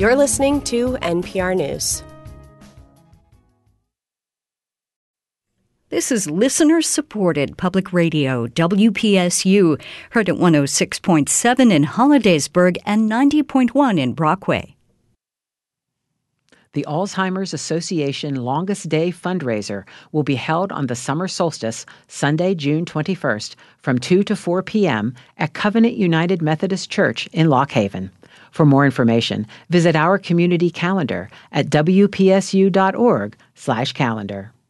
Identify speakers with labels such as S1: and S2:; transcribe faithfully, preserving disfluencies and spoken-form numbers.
S1: You're listening to N P R News.
S2: This is listener-supported public radio, W P S U, heard at one oh six point seven in Hollidaysburg and ninety point one in Brockway.
S3: The Alzheimer's Association Longest Day fundraiser will be held on the summer solstice, Sunday, June twenty-first, from two to four p.m. at Covenant United Methodist Church in Lock Haven. For more information, visit our community calendar at W P S U dot org slash calendar.